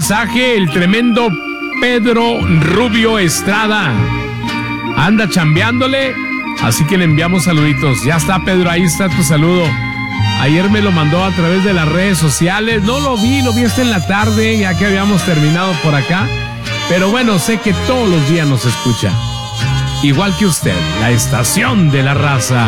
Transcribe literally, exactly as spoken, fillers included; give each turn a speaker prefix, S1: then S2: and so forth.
S1: mensaje el tremendo Pedro Rubio Estrada. Anda chambeándole, así que le enviamos saluditos. Ya está, Pedro, ahí está tu saludo. Ayer me lo mandó a través de las redes sociales. No lo vi, lo vi hasta en la tarde, ya que habíamos terminado por acá. Pero bueno, sé que todos los días nos escucha. Igual que usted, la estación de la raza.